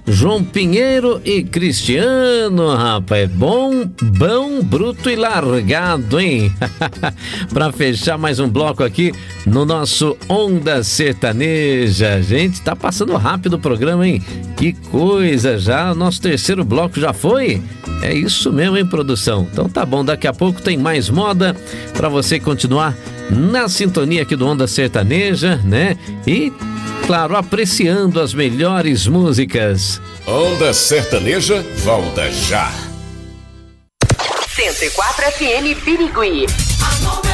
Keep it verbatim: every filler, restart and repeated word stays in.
João Pinheiro e Cristiano, rapaz, bom, bom, bruto e largado, hein? Pra fechar mais um bloco aqui no nosso Onda Sertaneja. Gente, tá passando rápido o programa, hein? Que coisa, já, nosso terceiro bloco já foi? É isso mesmo, hein, produção? Então tá bom, daqui a pouco tem mais moda pra você continuar na sintonia aqui do Onda Sertaneja, né? E, claro, apreciando as melhores músicas. Onda Sertaneja volta já. cento e quatro F M Birigui.